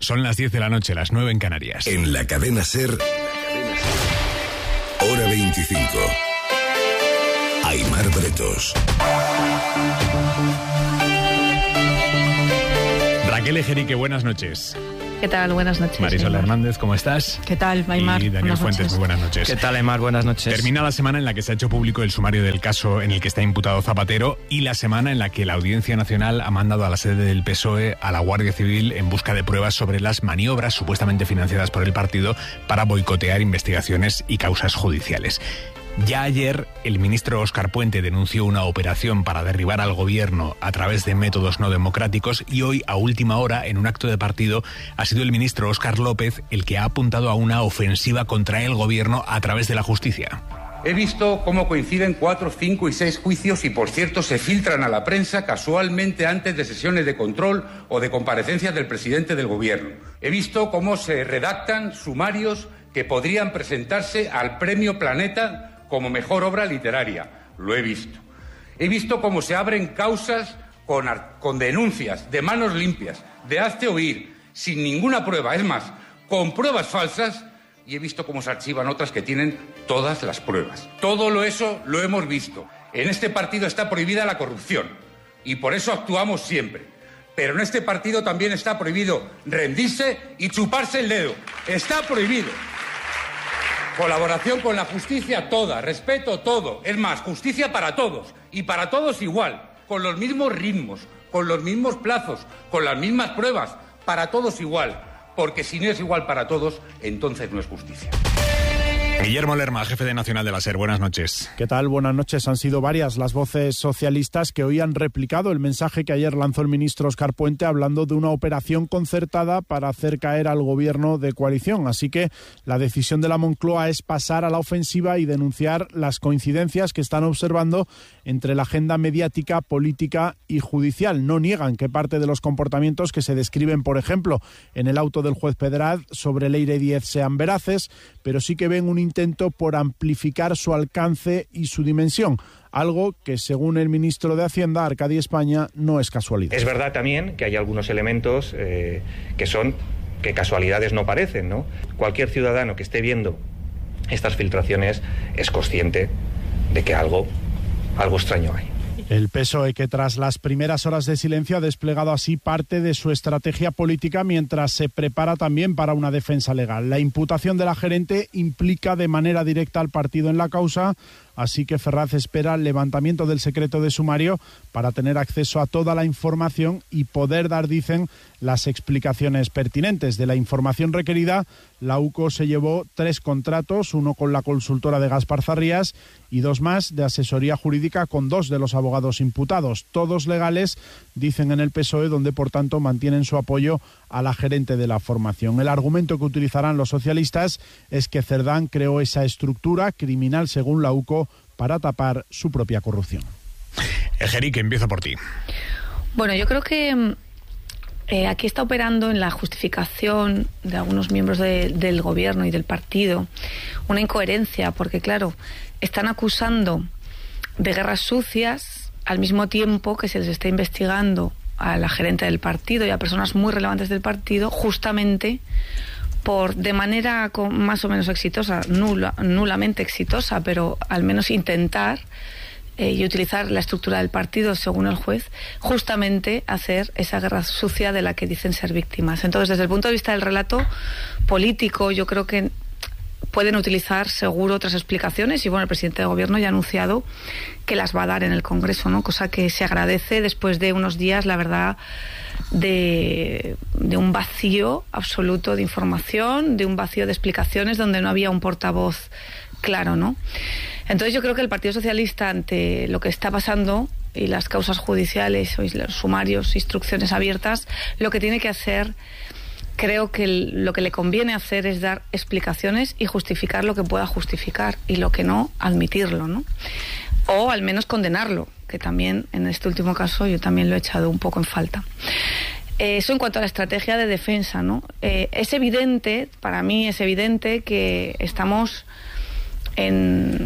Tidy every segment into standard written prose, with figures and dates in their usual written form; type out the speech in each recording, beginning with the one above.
Son las 10 de la noche, las 9 en Canarias. En la cadena SER, hora 25. Aimar Bretos. Raquel Ejerique, buenas noches. ¿Qué tal? Buenas noches. Marisol Hernández, ¿cómo estás? ¿Qué tal, Aimar? Y Daniel Fuentes, muy buenas noches. ¿Qué tal, Aimar? Buenas noches. Termina la semana en la que se ha hecho público el sumario del caso en el que está imputado Zapatero y la semana en la que la Audiencia Nacional ha mandado a la sede del PSOE a la Guardia Civil en busca de pruebas sobre las maniobras supuestamente financiadas por el partido para boicotear investigaciones y causas judiciales. Ya ayer, el ministro Óscar Puente denunció una operación para derribar al gobierno a través de métodos no democráticos y hoy, a última hora, en un acto de partido, ha sido el ministro Óscar López el que ha apuntado a una ofensiva contra el gobierno a través de la justicia. He visto cómo coinciden 4, 5 y 6 juicios y, por cierto, se filtran a la prensa casualmente antes de sesiones de control o de comparecencias del presidente del gobierno. He visto cómo se redactan sumarios que podrían presentarse al Premio Planeta como mejor obra literaria. Lo he visto. He visto cómo se abren causas con denuncias de manos limpias, de hazte oír, sin ninguna prueba, es más, con pruebas falsas, y he visto cómo se archivan otras que tienen todas las pruebas. Todo eso lo hemos visto. En este partido está prohibida la corrupción, y por eso actuamos siempre. Pero en este partido también está prohibido rendirse y chuparse el dedo. Está prohibido. Colaboración con la justicia toda, respeto todo. Es más, justicia para todos y para todos igual, con los mismos ritmos, con los mismos plazos, con las mismas pruebas, para todos igual. Porque si no es igual para todos, entonces no es justicia. Guillermo Lerma, jefe de Nacional de la SER, buenas noches. ¿Qué tal? Buenas noches. Han sido varias las voces socialistas que hoy han replicado el mensaje que ayer lanzó el ministro Óscar Puente hablando de una operación concertada para hacer caer al gobierno de coalición. Así que la decisión de la Moncloa es pasar a la ofensiva y denunciar las coincidencias que están observando entre la agenda mediática, política y judicial. No niegan que parte de los comportamientos que se describen, por ejemplo, en el auto del juez Pedraz sobre Leire Díez sean veraces, pero sí que ven un intento por amplificar su alcance y su dimensión, algo que, según el ministro de Hacienda, Arcadi España, no es casualidad. Es verdad también que hay algunos elementos que casualidades no parecen, ¿no? Cualquier ciudadano que esté viendo estas filtraciones es consciente de que algo extraño hay. El PSOE, que tras las primeras horas de silencio ha desplegado así parte de su estrategia política mientras se prepara también para una defensa legal. La imputación de la gerente implica de manera directa al partido en la causa, así que Ferraz espera el levantamiento del secreto de sumario para tener acceso a toda la información y poder dar, dicen, las explicaciones pertinentes. De la información requerida, la UCO se llevó 3 contratos, uno con la consultora de Gaspar Zarrías y 2 más de asesoría jurídica con 2 de los abogados imputados, todos legales, dicen en el PSOE, donde por tanto mantienen su apoyo a la gerente de la formación. El argumento que utilizarán los socialistas es que Cerdán creó esa estructura criminal, según la UCO, para tapar su propia corrupción. Ejerique, empiezo por ti. Bueno, yo creo que aquí está operando en la justificación de algunos miembros del gobierno y del partido una incoherencia, porque claro, están acusando de guerras sucias al mismo tiempo que se les está investigando a la gerente del partido y a personas muy relevantes del partido, justamente de manera más o menos exitosa, nulamente exitosa, pero al menos intentar y utilizar la estructura del partido, según el juez, justamente hacer esa guerra sucia de la que dicen ser víctimas. Entonces, desde el punto de vista del relato político, yo creo que pueden utilizar seguro otras explicaciones y bueno, el presidente del gobierno ya ha anunciado que las va a dar en el Congreso, ¿no? Cosa que se agradece después de unos días, la verdad, de un vacío absoluto de información, de un vacío de explicaciones donde no había un portavoz claro, ¿no? Entonces yo creo que el Partido Socialista, ante lo que está pasando y las causas judiciales, y los sumarios, instrucciones abiertas, lo que tiene que hacer, creo que lo que le conviene hacer es dar explicaciones y justificar lo que pueda justificar y lo que no, admitirlo, ¿no? O al menos condenarlo, que también en este último caso yo también lo he echado un poco en falta. Eso en cuanto a la estrategia de defensa, ¿no? Es evidente, para mí es evidente que estamos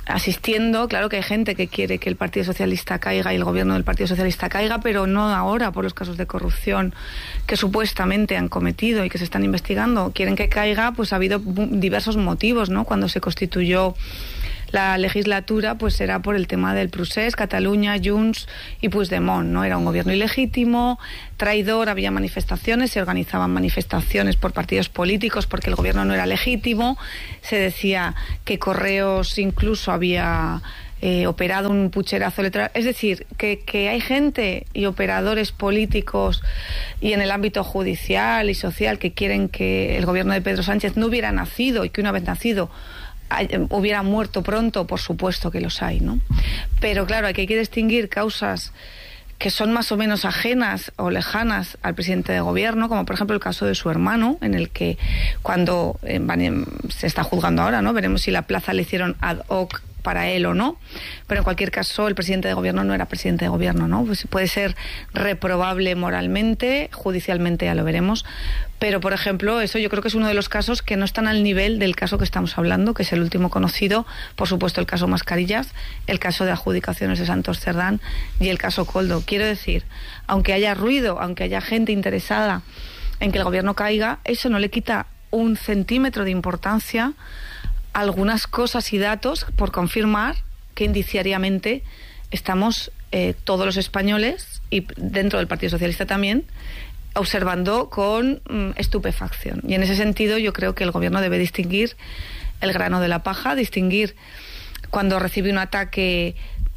asistiendo. Claro que hay gente que quiere que el Partido Socialista caiga y el gobierno del Partido Socialista caiga, pero no ahora por los casos de corrupción que supuestamente han cometido y que se están investigando. Quieren que caiga, pues ha habido diversos motivos, ¿no? Cuando se constituyó la legislatura, pues era por el tema del procés, Cataluña, Junts y Puigdemont, ¿no? Era un gobierno ilegítimo, traidor, había manifestaciones, se organizaban manifestaciones por partidos políticos porque el gobierno no era legítimo, se decía que Correos incluso había operado un pucherazo electoral. Es decir, que hay gente y operadores políticos y en el ámbito judicial y social que quieren que el gobierno de Pedro Sánchez no hubiera nacido y que una vez nacido hubiera muerto pronto, por supuesto que los hay, ¿no? Pero claro, hay que distinguir causas que son más o menos ajenas o lejanas al presidente de gobierno, como por ejemplo el caso de su hermano, en el que cuando se está juzgando ahora, ¿no? Veremos si la plaza le hicieron ad hoc para él o no, pero en cualquier caso el presidente de gobierno no era presidente de gobierno, ¿no? Pues puede ser reprobable moralmente, judicialmente ya lo veremos, pero por ejemplo eso yo creo que es uno de los casos que no están al nivel del caso que estamos hablando, que es el último conocido, por supuesto el caso Mascarillas, el caso de adjudicaciones de Santos Cerdán y el caso Koldo. Quiero decir, aunque haya ruido, aunque haya gente interesada en que el gobierno caiga, eso no le quita un centímetro de importancia algunas cosas y datos por confirmar que indiciariamente estamos todos los españoles y dentro del Partido Socialista también observando con estupefacción. Y en ese sentido yo creo que el gobierno debe distinguir el grano de la paja, distinguir cuando recibe un ataque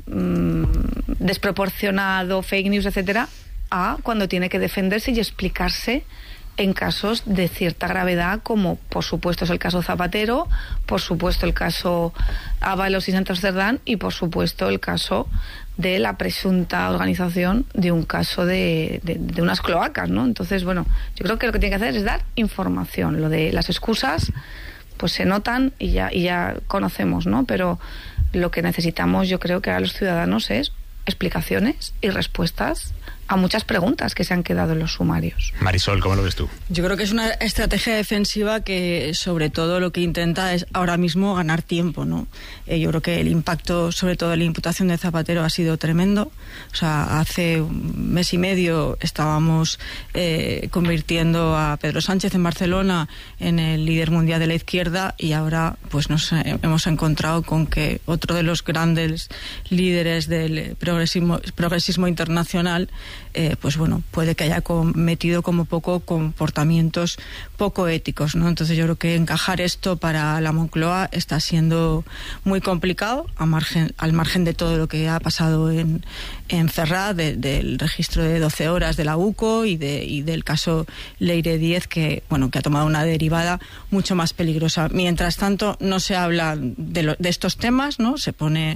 desproporcionado, fake news, etcétera, a cuando tiene que defenderse y explicarse en casos de cierta gravedad, como por supuesto es el caso Zapatero, por supuesto el caso Ábalos y Santos Cerdán y por supuesto el caso de la presunta organización de un caso de unas cloacas, ¿no? Entonces, bueno, yo creo que lo que tiene que hacer es dar información. Lo de las excusas pues se notan y ya conocemos, ¿no? Pero lo que necesitamos, yo creo que ahora los ciudadanos es explicaciones y respuestas a muchas preguntas que se han quedado en los sumarios. Marisol, ¿cómo lo ves tú? Yo creo que es una estrategia defensiva que sobre todo lo que intenta es ahora mismo ganar tiempo, ¿no? Yo creo que el impacto, sobre todo de la imputación de Zapatero, ha sido tremendo. O sea, hace un mes y medio estábamos convirtiendo a Pedro Sánchez en Barcelona en el líder mundial de la izquierda y ahora pues nos hemos encontrado con que otro de los grandes líderes del progresismo internacional pues bueno, puede que haya cometido como poco comportamientos poco éticos, ¿no? Entonces yo creo que encajar esto para la Moncloa está siendo muy complicado, al margen de todo lo que ha pasado en Ferraz, del registro de 12 horas de la UCO y del caso Leire Díez, que bueno, que ha tomado una derivada mucho más peligrosa. Mientras tanto no se habla de estos temas, ¿no? Se pone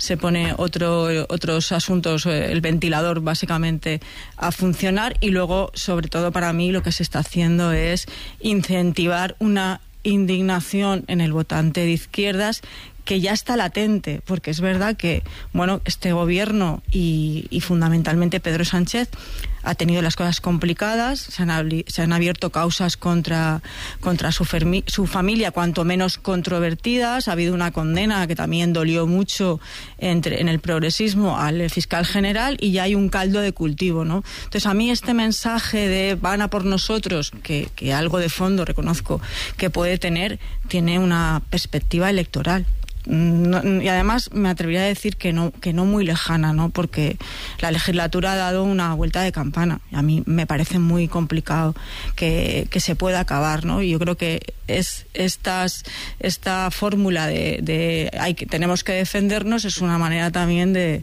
otros asuntos, el ventilador básicamente a funcionar, y luego, sobre todo para mí, lo que se está haciendo es incentivar una indignación en el votante de izquierdas que ya está latente, porque es verdad que bueno, este gobierno y fundamentalmente Pedro Sánchez ha tenido las cosas complicadas, se han abierto causas contra su familia, cuanto menos controvertidas. Ha habido una condena que también dolió mucho en el progresismo al fiscal general, y ya hay un caldo de cultivo, ¿no? Entonces a mí este mensaje de van a por nosotros, que algo de fondo reconozco que puede tener, tiene una perspectiva electoral. Y además me atrevería a decir que no muy lejana, ¿no? Porque la legislatura ha dado una vuelta de campana. A mí me parece muy complicado que se pueda acabar, ¿no? Y yo creo que es esta fórmula tenemos que defendernos, es una manera también de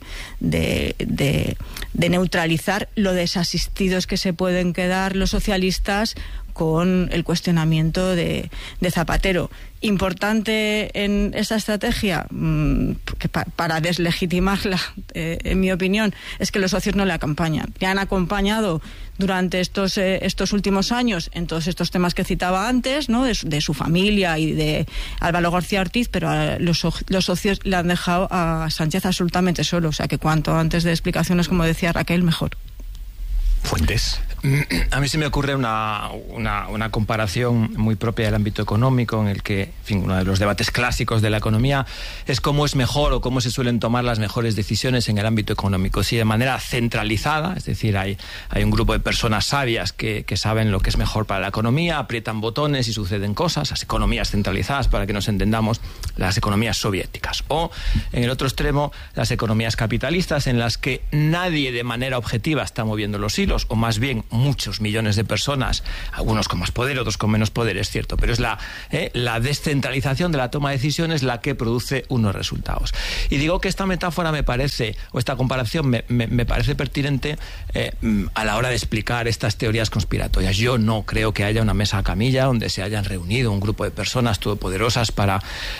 neutralizar lo desasistidos que se pueden quedar los socialistas con el cuestionamiento de Zapatero. Importante en esta estrategia, para deslegitimarla, en mi opinión, es que los socios no le acompañan. Le han acompañado durante estos últimos años en todos estos temas que citaba antes, ¿no? De su familia y de Álvaro García Ortiz, pero los socios le han dejado a Sánchez absolutamente solo. O sea que cuanto antes de explicaciones, como decía Raquel, mejor. Fuentes. A mí se me ocurre una comparación muy propia del ámbito económico, en el que, en fin, uno de los debates clásicos de la economía es cómo es mejor o cómo se suelen tomar las mejores decisiones en el ámbito económico. Si de manera centralizada, es decir, hay un grupo de personas sabias que saben lo que es mejor para la economía, aprietan botones y suceden cosas, las economías centralizadas, para que nos entendamos, las economías soviéticas. O, en el otro extremo, las economías capitalistas, en las que nadie de manera objetiva está moviendo los hilos, o más bien muchos millones de personas, algunos con más poder, otros con menos poder, es cierto, pero es la descentralización de la toma de decisiones la que produce unos resultados. Y digo que esta metáfora me parece, o esta comparación me parece pertinente a la hora de explicar estas teorías conspiratorias. Yo no creo que haya una mesa a camilla donde se hayan reunido un grupo de personas todopoderosas para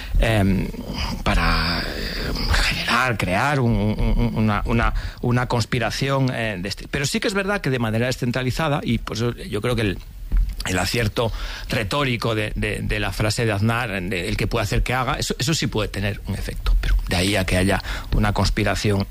crear una conspiración de este. Pero sí que es verdad que de manera descentralizada, y por eso yo creo que el acierto retórico de la frase de Aznar, el que puede hacer que haga, eso sí puede tener un efecto, pero de ahí a que haya una conspiración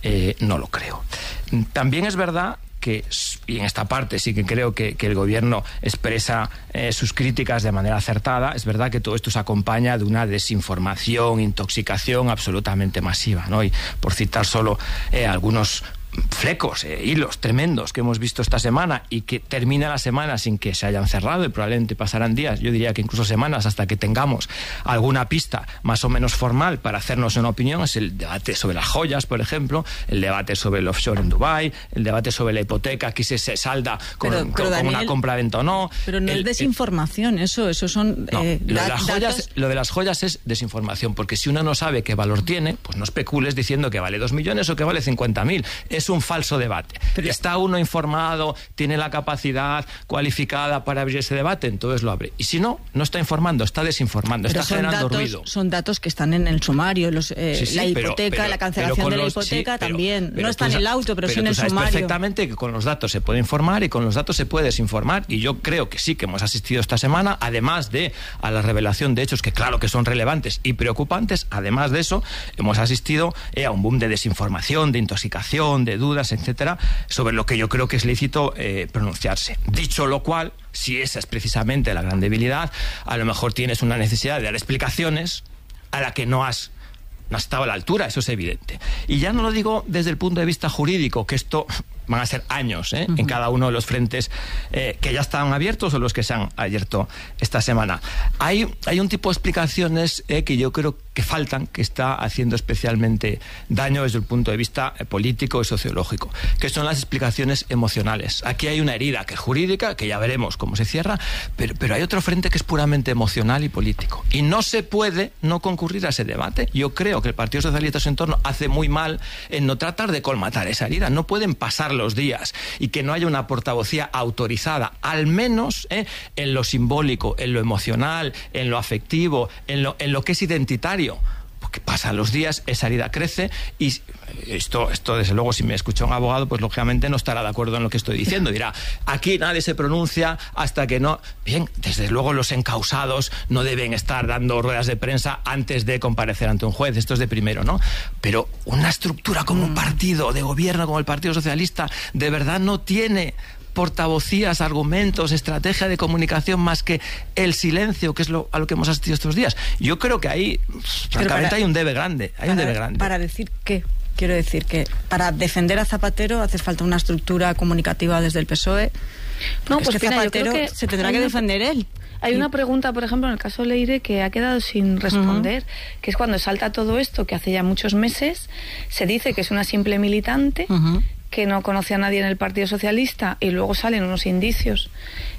no lo creo. También es verdad que, y en esta parte sí que creo que el gobierno expresa sus críticas de manera acertada, es verdad que todo esto se acompaña de una desinformación, intoxicación absolutamente masiva, ¿no? Y por citar solo algunos flecos, hilos tremendos que hemos visto esta semana, y que termina la semana sin que se hayan cerrado, y probablemente pasarán días, yo diría que incluso semanas, hasta que tengamos alguna pista más o menos formal para hacernos una opinión. Es el debate sobre las joyas, por ejemplo, el debate sobre el offshore en Dubái, el debate sobre la hipoteca, que se salda con Daniel, una compra-venta o no. Pero no es desinformación, eso son... No, lo de las joyas es desinformación, porque si uno no sabe qué valor tiene, pues no especules diciendo que vale 2 millones o que vale 50.000. Es un falso debate. Pero está uno informado, tiene la capacidad cualificada para abrir ese debate, entonces lo abre. Y si no está informando, está desinformando, está generando ruido. Son datos que están en el sumario, la hipoteca, la cancelación de la hipoteca también. No está en el auto, pero sí en el sumario. Sabes perfectamente que con los datos se puede informar y con los datos se puede desinformar, y yo creo que sí que hemos asistido esta semana, además de a la revelación de hechos que claro que son relevantes y preocupantes, además de eso hemos asistido a un boom de desinformación, de intoxicación, de dudas, etcétera, sobre lo que yo creo que es lícito pronunciarse. Dicho lo cual, si esa es precisamente la gran debilidad, a lo mejor tienes una necesidad de dar explicaciones a la que no has estado a la altura, eso es evidente. Y ya no lo digo desde el punto de vista jurídico, que esto van a ser años en cada uno de los frentes que ya están abiertos o los que se han abierto esta semana. Hay un tipo de explicaciones que yo creo que faltan, que está haciendo especialmente daño desde el punto de vista político y sociológico, que son las explicaciones emocionales. Aquí hay una herida que es jurídica, que ya veremos cómo se cierra, pero hay otro frente que es puramente emocional y político. Y no se puede no concurrir a ese debate. Yo creo que el Partido Socialista en su entorno hace muy mal en no tratar de colmatar esa herida. No pueden pasar los días y que no haya una portavocía autorizada, al menos en lo simbólico, en lo emocional, en lo afectivo, en lo que es identitario. Porque pasan los días, esa herida crece, y esto desde luego, si me escucha un abogado, pues lógicamente no estará de acuerdo en lo que estoy diciendo. Dirá, aquí nadie se pronuncia hasta que no... Bien, desde luego los encausados no deben estar dando ruedas de prensa antes de comparecer ante un juez, esto es de primero, ¿no? Pero una estructura como un partido de gobierno como el Partido Socialista, de verdad no tiene portavocías, argumentos, estrategia de comunicación más que el silencio, que es a lo que hemos asistido estos días. Yo creo que ahí, francamente, hay un debe grande. Para decir que, quiero decir que para defender a Zapatero hace falta una estructura comunicativa desde el PSOE. No, pues que Zapatero se tendrá que defender él. Hay una pregunta, por ejemplo, en el caso de Leire, que ha quedado sin responder, que es cuando salta todo esto, que hace ya muchos meses, se dice que es una simple militante, que no conoce a nadie en el Partido Socialista, y luego salen unos indicios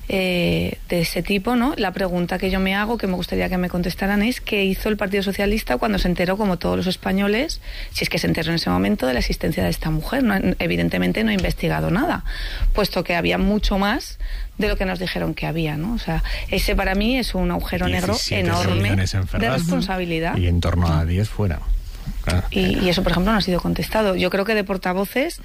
de ese tipo, ¿no? La pregunta que yo me hago, que me gustaría que me contestaran, es ¿qué hizo el Partido Socialista cuando se enteró, como todos los españoles, si es que se enteró en ese momento, de la existencia de esta mujer? Evidentemente no ha investigado nada, puesto que había mucho más de lo que nos dijeron que había, ¿no? O sea, ese para mí es un agujero negro enorme de responsabilidad. Y en torno a 10 fuera. Y eso, por ejemplo, no ha sido contestado. Yo creo que de portavoces,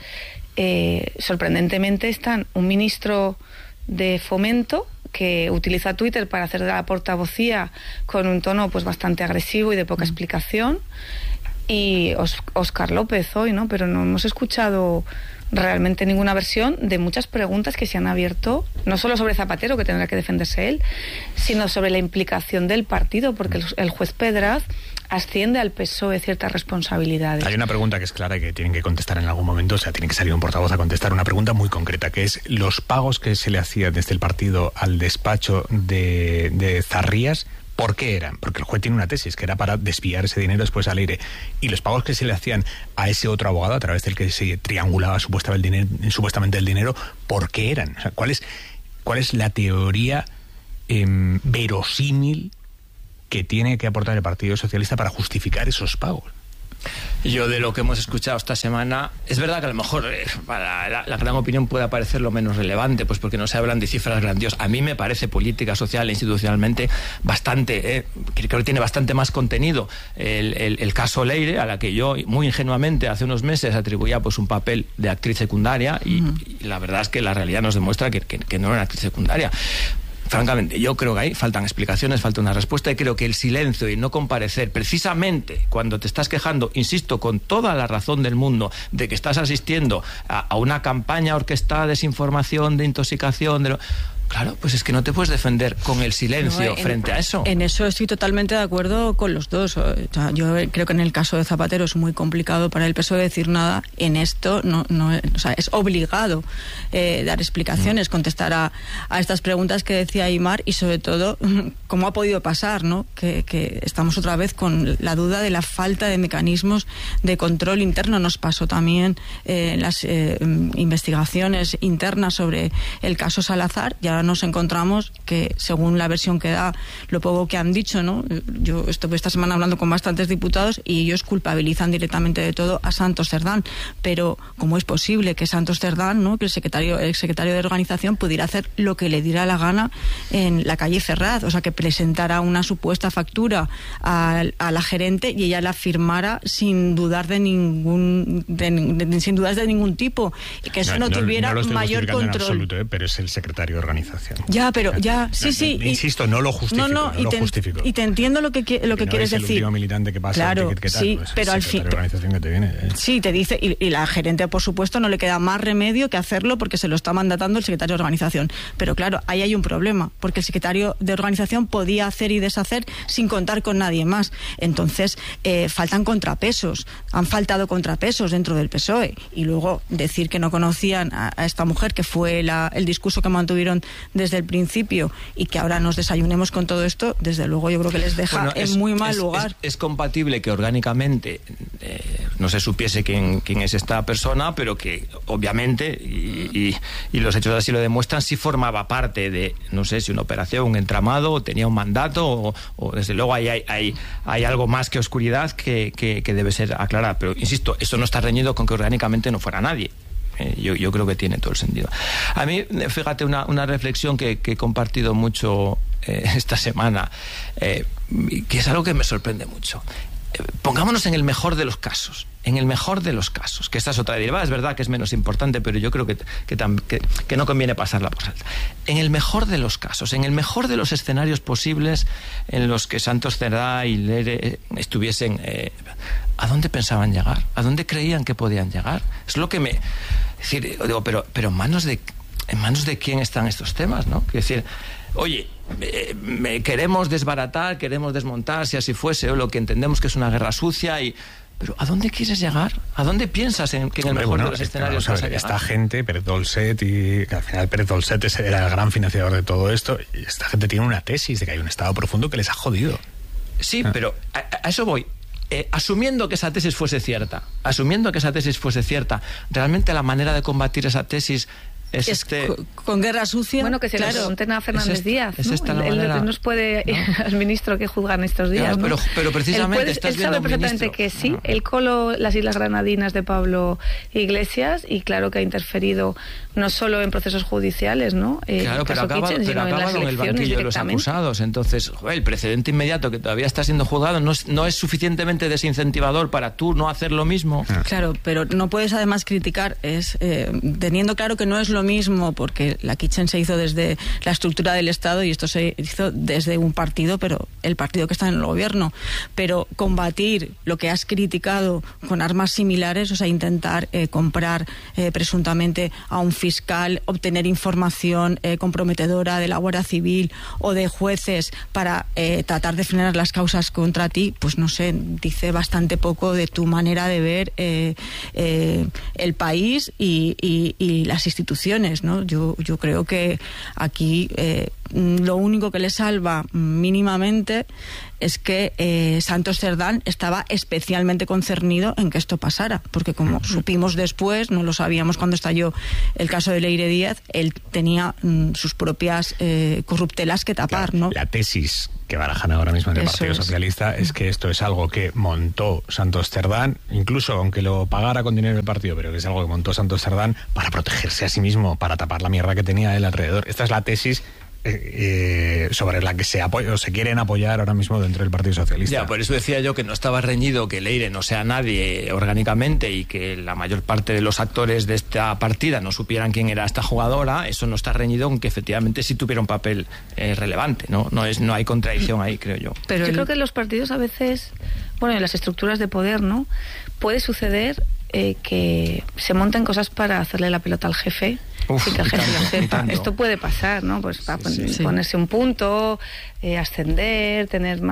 sorprendentemente, están un ministro de Fomento que utiliza Twitter para hacer de la portavocía con un tono pues bastante agresivo y de poca explicación, y Óscar López hoy, ¿no? Pero no hemos escuchado realmente ninguna versión de muchas preguntas que se han abierto, no solo sobre Zapatero, que tendrá que defenderse él, sino sobre la implicación del partido, porque el juez Pedraz asciende al PSOE ciertas responsabilidades. Hay una pregunta que es clara y que tienen que contestar en algún momento, o sea, tiene que salir un portavoz a contestar una pregunta muy concreta, que es los pagos que se le hacían desde el partido al despacho de Zarrías, ¿por qué eran? Porque el juez tiene una tesis que era para desviar ese dinero después al aire. Y los pagos que se le hacían a ese otro abogado, a través del que se triangulaba supuestamente el dinero, ¿por qué eran? O sea, ¿cuál es la teoría verosímil que tiene que aportar el Partido Socialista para justificar esos pagos? Yo, de lo que hemos escuchado esta semana, es verdad que a lo mejor para la gran opinión puede parecer lo menos relevante, pues porque no se hablan de cifras grandiosas. A mí me parece política, social e institucionalmente bastante, creo que tiene bastante más contenido el caso Leire, a la que yo muy ingenuamente hace unos meses atribuía pues un papel de actriz secundaria y la verdad es que la realidad nos demuestra que no era una actriz secundaria. Francamente, yo creo que ahí faltan explicaciones, falta una respuesta, y creo que el silencio y no comparecer precisamente cuando te estás quejando, insisto, con toda la razón del mundo, de que estás asistiendo a una campaña orquestada de desinformación, de intoxicación, claro, pues es que no te puedes defender con el silencio frente a eso. En eso estoy totalmente de acuerdo con los dos. O sea, yo creo que en el caso de Zapatero es muy complicado para el PSOE decir nada. En esto o sea, es obligado dar explicaciones, contestar a estas preguntas que decía Aimar, y sobre todo cómo ha podido pasar, ¿no? Que estamos otra vez con la duda de la falta de mecanismos de control interno. Nos pasó también las investigaciones internas sobre el caso Salazar, y ahora nos encontramos que, según la versión que da, lo poco que han dicho, ¿no? Yo estuve esta semana hablando con bastantes diputados y ellos culpabilizan directamente de todo a Santos Cerdán. Pero ¿cómo es posible que Santos Cerdán, ¿no?, que el secretario de organización, pudiera hacer lo que le diera la gana en la calle Ferraz? O sea, que presentara una supuesta factura a la gerente y ella la firmara sin dudar de ningún tipo, y que eso no tuviera mayor control. En absoluto, pero es el secretario de organización. Ya, pero ya, sí. Insisto, no lo justifico. No lo justifico. Y te entiendo lo que quieres decir. El último militante que pasa, claro, que tal, sí, pues pero al fin. Organización que te viene. Sí, te dice, y la gerente, por supuesto, no le queda más remedio que hacerlo porque se lo está mandatando el secretario de organización. Pero claro, ahí hay un problema, porque el secretario de organización podía hacer y deshacer sin contar con nadie más. Entonces, faltan contrapesos. Han faltado contrapesos dentro del PSOE. Y luego decir que no conocían a esta mujer, que fue el discurso que mantuvieron desde el principio, y que ahora nos desayunemos con todo esto, desde luego yo creo que les deja en muy mal lugar. Es compatible que orgánicamente no se supiese quién es esta persona, pero que obviamente, y los hechos así lo demuestran, sí formaba parte de, no sé si una operación, un entramado, o tenía un mandato, o desde luego hay algo más que oscuridad que debe ser aclarada. Pero insisto, esto no está reñido con que orgánicamente no fuera nadie. Yo creo que tiene todo el sentido. A mí, fíjate, una reflexión que he compartido mucho esta semana, que es algo que me sorprende mucho. Pongámonos en el mejor de los casos, que esta es otra derivada, es verdad que es menos importante, pero yo creo que no conviene pasarla por alto. En el mejor de los casos, en el mejor de los escenarios posibles en los que Santos Cerdán y Leire estuviesen, ¿a dónde pensaban llegar? ¿A dónde creían que podían llegar? Es lo que me... Es decir, digo, pero ¿en manos de quién están estos temas, no? Es decir, oye, queremos desbaratar, queremos desmontar, si así fuese, o lo que entendemos que es una guerra sucia, pero ¿a dónde quieres llegar? ¿A dónde piensas que en el mejor de los escenarios vas a llegar? Esta gente, Pérez Dolcet, y que al final Pérez Dolcet era el gran financiador de todo esto, y esta gente tiene una tesis de que hay un estado profundo que les ha jodido. Sí, pero a eso voy. Asumiendo que esa tesis fuese cierta, realmente la manera de combatir esa tesis es con guerra sucia. Bueno, que se lo pregunten a Fernández Díaz, ¿no? Él nos puede, al ministro que juzgan estos días, claro, ¿no? pero precisamente él sabe perfectamente que sí, él coló las Islas Granadinas de Pablo Iglesias, y claro que ha interferido no solo en procesos judiciales, ¿no? Claro, pero acaba en el banquillo de los acusados. Entonces, el precedente inmediato que todavía está siendo juzgado no es suficientemente desincentivador para tú no hacer lo mismo. Claro, pero no puedes además criticar, teniendo claro que no es lo lo mismo, porque la Kitchen se hizo desde la estructura del Estado y esto se hizo desde un partido, pero el partido que está en el gobierno. Pero combatir lo que has criticado con armas similares, o sea, intentar comprar presuntamente a un fiscal, obtener información comprometedora de la Guardia Civil o de jueces para tratar de frenar las causas contra ti, pues no sé, dice bastante poco de tu manera de ver el país y las instituciones, ¿no? Yo creo que aquí lo único que le salva mínimamente es que Santos Cerdán estaba especialmente concernido en que esto pasara, porque como supimos después, no lo sabíamos cuando estalló el caso de Leire Díaz, él tenía sus propias corruptelas que tapar, claro, ¿no? La tesis que barajan ahora mismo en el Partido Socialista es que esto es algo que montó Santos Cerdán, incluso aunque lo pagara con dinero el partido, pero que es algo que montó Santos Cerdán para protegerse a sí mismo, para tapar la mierda que tenía él alrededor. Esta es la tesis sobre la que se apoya o se quieren apoyar ahora mismo dentro del Partido Socialista. Ya, por eso decía yo que no estaba reñido que Leire no sea nadie orgánicamente y que la mayor parte de los actores de esta partida no supieran quién era esta jugadora. Eso no está reñido, aunque efectivamente sí tuviera un papel relevante, ¿no? No hay contradicción ahí, creo yo. Pero yo creo que en los partidos a veces, bueno, en las estructuras de poder, ¿no? Puede suceder que se monten cosas para hacerle la pelota al jefe. Sí, que el jefe lo sepa. Esto puede pasar, ¿no? Pues para ponerse un punto, ascender, tener más